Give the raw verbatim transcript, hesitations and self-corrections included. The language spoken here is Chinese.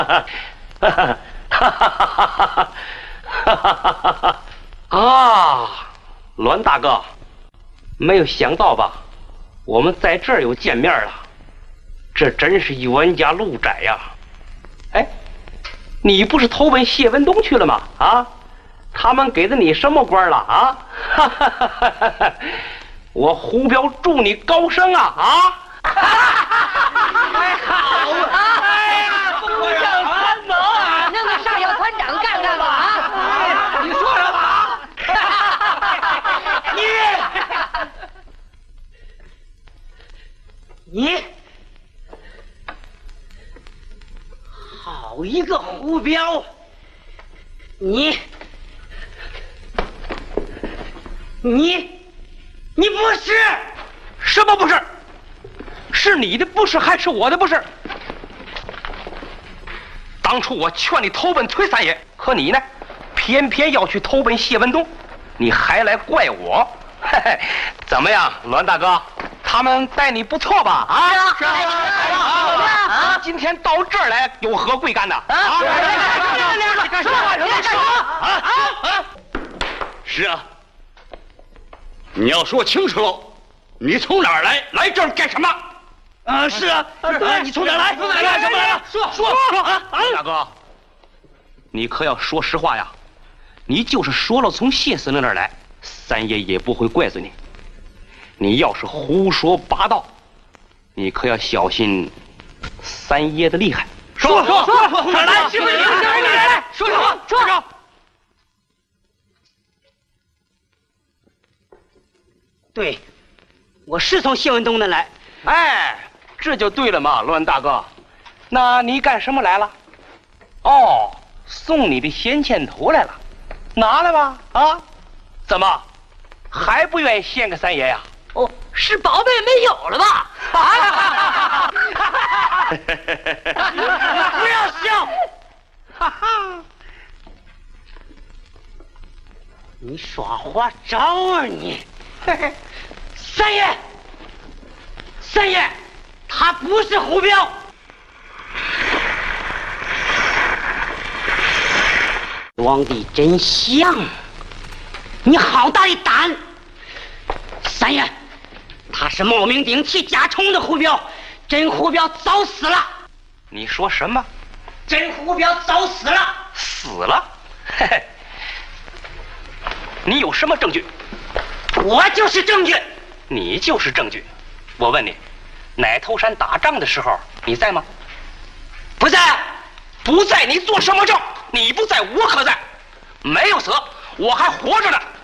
哈哈哈！啊，栾大哥，没有想到吧？我们在这儿又见面了，这真是冤家路窄呀！哎，你不是投奔谢文东去了吗？啊，他们给的你什么官了啊？哈哈哈哈哈！我胡彪祝你高升啊！啊！ 哎，好啊！哎呀，不叫参谋啊，让个上校团长干干吧啊！你说什么啊？你你好一个胡彪！你你你不是什么不是？是你的不是还是我的不是？当初我劝你投奔崔三爷，可你呢，偏偏要去投奔谢文东，你还来怪我？嘿嘿，怎么样，栾大哥，他们待你不错吧？啊， 是啊，好的啊！ 今天到这儿来有何贵干的？啊， 你干什么？你干什么？ 啊啊！是啊，你要说清楚，你从哪儿来？来这儿干什么？ 啊，是啊，对，你从哪来？从哪来？什么来了？说说说啊！ 大哥，你可要说实话呀！你就是说了从谢司令那儿来，三爷也不会怪罪你。你要是胡说八道，你可要小心三爷的厉害。 说说说，从哪儿来？是不是你？从哪儿来？说说说说。对，我是从谢文东那来。 哎，这就对了嘛，栾大哥。那你干什么来了？哦，送你的闲钱头来了，拿来吧。啊，怎么还不愿意献给三爷呀？ 哦，是宝贝没有了吧？啊！不要笑！哈哈！你耍花招啊你！三爷，三爷，他不是胡彪。皇帝真像，你好大的胆！三爷，他是冒名顶替假充的胡彪，真胡彪早死了。 你说什么？ 真胡彪早死了。 死了？嘿嘿，你有什么证据？ 我就是证据。 你就是证据。我问你，奶头山打仗的时候你在吗？ 不在。 不在，你做什么证？你不在，我可在。没有死，我还活着呢。